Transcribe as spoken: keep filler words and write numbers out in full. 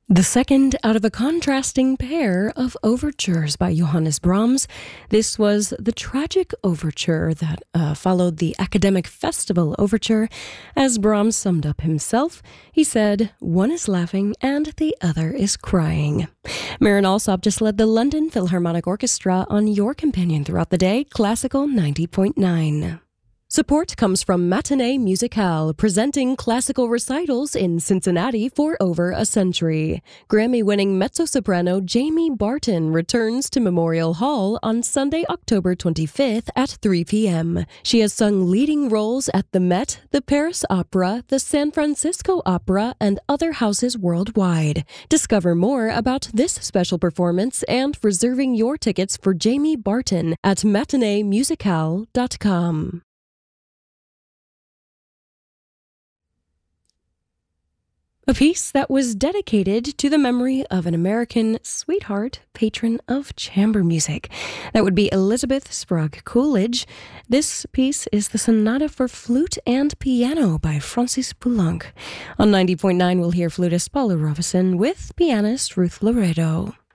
The second out of a contrasting pair of overtures by Johannes Brahms. This was the tragic overture that uh, followed the academic festival overture. As Brahms summed up himself, he said, "One is laughing and the other is crying." Marin Alsop just led the London Philharmonic Orchestra on your companion throughout the day, Classical ninety point nine. Support comes from Matinee Musicale, presenting classical recitals in Cincinnati for over a century. Grammy-winning mezzo-soprano Jamie Barton returns to Memorial Hall on Sunday, October twenty-fifth at three p.m. She has sung leading roles at the Met, the Paris Opera, the San Francisco Opera, and other houses worldwide. Discover more about this special performance and reserving your tickets for Jamie Barton at matinee musicale dot com. A piece that was dedicated to the memory of an American sweetheart, patron of chamber music. That would be Elizabeth Sprague Coolidge. This piece is the Sonata for Flute and Piano by Francis Poulenc. On ninety point nine, we'll hear flutist Paula Robeson with pianist Ruth Laredo.